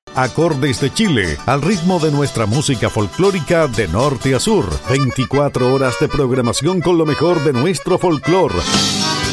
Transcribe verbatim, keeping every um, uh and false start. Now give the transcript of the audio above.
Acordes de Chile, al ritmo de nuestra música folclórica de norte a sur. veinticuatro horas de programación con lo mejor de nuestro folclor.